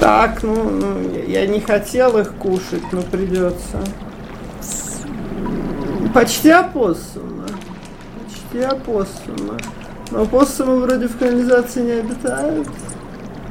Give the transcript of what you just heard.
Так, я не хотел их кушать, но придется. Почти опоссумы. Почти опоссумы. Но опоссумы вроде в канализации не обитают.